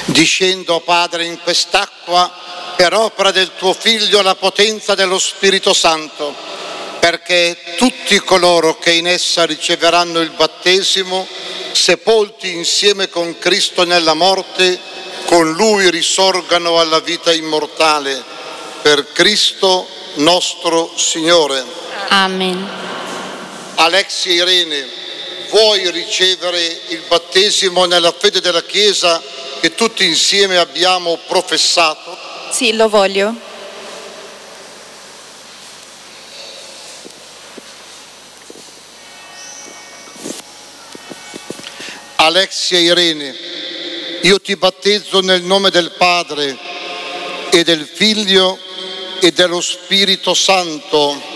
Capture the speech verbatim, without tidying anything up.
Discendo, Padre, in quest'acqua per opera del tuo Figlio alla potenza dello Spirito Santo, perché tutti coloro che in essa riceveranno il battesimo, sepolti insieme con Cristo nella morte, con Lui risorgano alla vita immortale. Per Cristo nostro Signore. Amen. Alexia Irene, vuoi ricevere il battesimo nella fede della Chiesa che tutti insieme abbiamo professato? Sì, lo voglio. Alexia Irene, io ti battezzo nel nome del Padre e del Figlio e dello Spirito Santo.